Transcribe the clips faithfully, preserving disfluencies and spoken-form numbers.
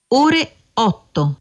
ore otto.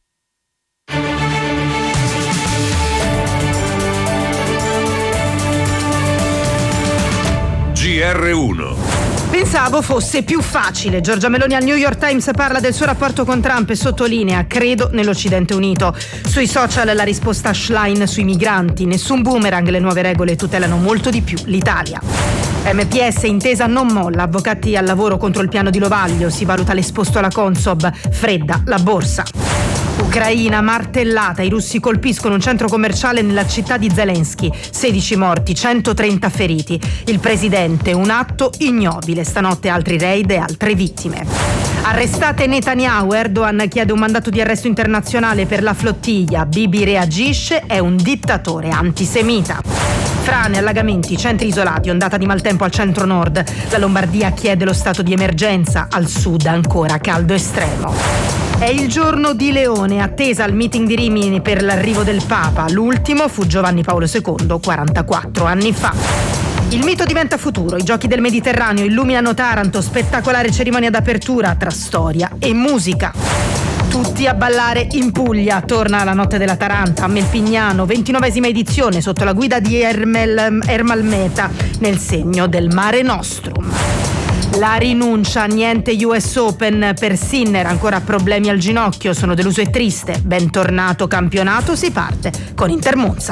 G R uno. Pensavo fosse più facile. Giorgia Meloni al New York Times parla del suo rapporto con Trump e sottolinea: credo nell'Occidente unito. Sui social la risposta Schlein sui migranti: nessun boomerang, le nuove regole tutelano molto di più l'Italia. M P S, intesa non molla, avvocati al lavoro contro il piano di Lovaglio, si valuta l'esposto alla Consob, fredda la borsa. Ucraina martellata, i russi colpiscono un centro commerciale nella città di Zelensky, sedici morti, centotrenta feriti. Il presidente, un atto ignobile, stanotte altri raid e altre vittime. Arrestate Netanyahu, Erdogan chiede un mandato di arresto internazionale per la flottiglia, Bibi reagisce, è un dittatore antisemita. Frane, allagamenti, centri isolati, ondata di maltempo al centro-nord. La Lombardia chiede lo stato di emergenza, al sud ancora caldo estremo. È il giorno di Leone, attesa al meeting di Rimini per l'arrivo del Papa. L'ultimo fu Giovanni Paolo secondo, quarantaquattro anni fa. Il mito diventa futuro, i giochi del Mediterraneo illuminano Taranto, spettacolare cerimonia d'apertura tra storia e musica. Tutti a ballare in Puglia, torna la notte della Taranta a Melpignano, ventinovesima edizione sotto la guida di Ermel, Ermal Meta, nel segno del Mare Nostrum. La rinuncia, niente U S Open per Sinner, ancora problemi al ginocchio, sono deluso e triste. Bentornato campionato, si parte con Inter Monza.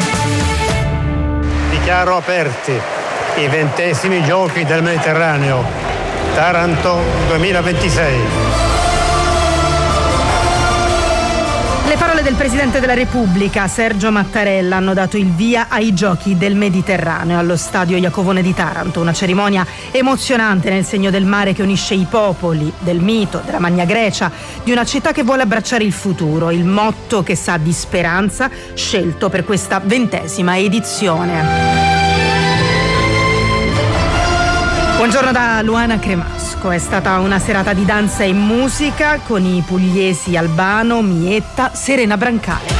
Dichiaro aperti i ventesimi giochi del Mediterraneo, Taranto duemilaventisei. Le parole del Presidente della Repubblica, Sergio Mattarella, hanno dato il via ai Giochi del Mediterraneo allo stadio Iacovone di Taranto, una cerimonia emozionante nel segno del mare che unisce i popoli, del mito, della Magna Grecia, di una città che vuole abbracciare il futuro, il motto che sa di speranza scelto per questa ventesima edizione. Buongiorno da Luana Cremasco, è stata una serata di danza e musica con i pugliesi Albano, Mietta, Serena Brancale.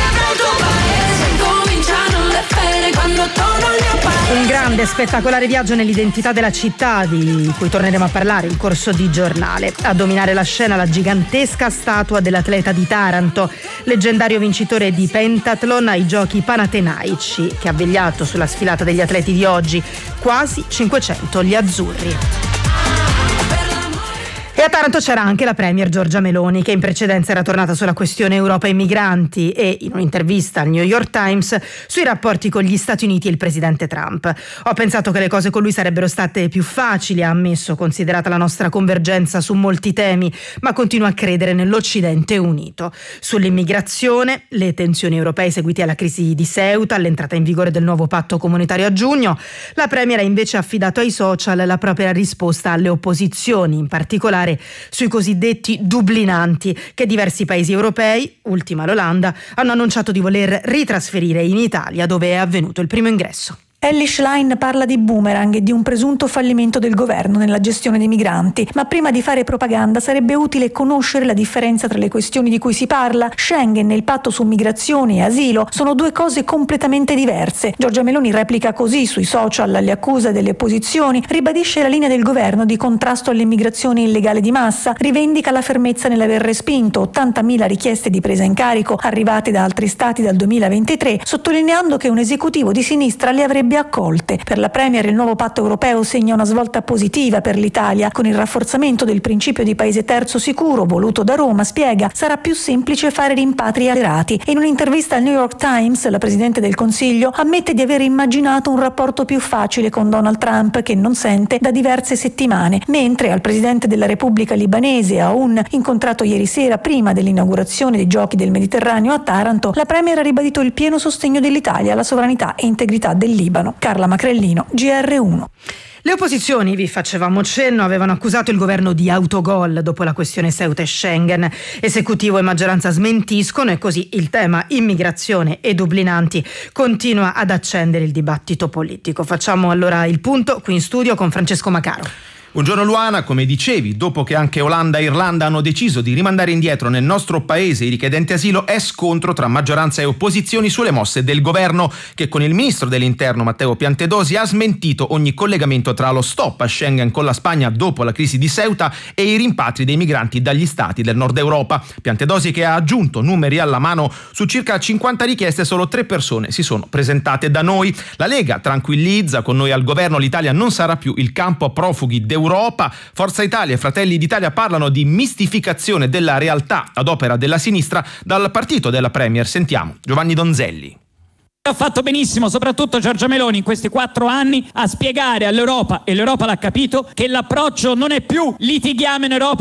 Un grande spettacolare viaggio nell'identità della città di cui torneremo a parlare in corso di giornale. A dominare la scena la gigantesca statua dell'atleta di Taranto, leggendario vincitore di pentathlon ai giochi panatenaici, che ha vegliato sulla sfilata degli atleti di oggi, quasi cinquecento gli azzurri. E a Taranto c'era anche la premier Giorgia Meloni, che in precedenza era tornata sulla questione Europa e migranti e in un'intervista al New York Times sui rapporti con gli Stati Uniti e il presidente Trump. Ho pensato che le cose con lui sarebbero state più facili, ha ammesso, considerata la nostra convergenza su molti temi, ma continua a credere nell'Occidente unito. Sull'immigrazione, le tensioni europee seguite alla crisi di Ceuta, all'entrata in vigore del nuovo patto comunitario a giugno, la premier ha invece affidato ai social la propria risposta alle opposizioni, in particolare sui cosiddetti dublinanti che diversi paesi europei, ultima l'Olanda, hanno annunciato di voler ritrasferire in Italia, dove è avvenuto il primo ingresso. Elly Schlein parla di boomerang e di un presunto fallimento del governo nella gestione dei migranti, ma prima di fare propaganda sarebbe utile conoscere la differenza tra le questioni di cui si parla. Schengen e il patto su migrazioni e asilo sono due cose completamente diverse. Giorgia Meloni replica così sui social alle accuse delle opposizioni, ribadisce la linea del governo di contrasto all'immigrazione illegale di massa, rivendica la fermezza nell'aver respinto ottantamila richieste di presa in carico arrivate da altri stati dal duemilaventitré, sottolineando che un esecutivo di sinistra le avrebbe accolte. Per la premier il nuovo patto europeo segna una svolta positiva per l'Italia, con il rafforzamento del principio di paese terzo sicuro voluto da Roma, spiega, sarà più semplice fare rimpatri accelerati. In un'intervista al New York Times la Presidente del Consiglio ammette di aver immaginato un rapporto più facile con Donald Trump, che non sente da diverse settimane, mentre al Presidente della Repubblica libanese, Aoun, incontrato ieri sera prima dell'inaugurazione dei Giochi del Mediterraneo a Taranto, la premier ha ribadito il pieno sostegno dell'Italia alla sovranità e integrità del Libano. Carla Macrellino, G R uno. Le opposizioni, vi facevamo cenno, avevano accusato il governo di autogol dopo la questione Ceuta e Schengen. Esecutivo e maggioranza smentiscono e così il tema immigrazione e dublinanti continua ad accendere il dibattito politico. Facciamo allora il punto qui in studio con Francesco Macaro. Buongiorno Luana, come dicevi, dopo che anche Olanda e Irlanda hanno deciso di rimandare indietro nel nostro paese i richiedenti asilo, è scontro tra maggioranza e opposizioni sulle mosse del governo, che con il ministro dell'interno Matteo Piantedosi ha smentito ogni collegamento tra lo stop a Schengen con la Spagna dopo la crisi di Ceuta e i rimpatri dei migranti dagli stati del nord Europa. Piantedosi che ha aggiunto, numeri alla mano, su circa cinquanta richieste solo tre persone si sono presentate da noi. La Lega tranquillizza: con noi al governo l'Italia non sarà più il campo profughi d'Europa. Europa. Forza Italia e Fratelli d'Italia parlano di mistificazione della realtà ad opera della sinistra dal partito della Premier. Sentiamo Giovanni Donzelli. Ha fatto benissimo, soprattutto Giorgia Meloni in questi quattro anni, a spiegare all'Europa, e l'Europa l'ha capito, che l'approccio non è più litighiamo in Europa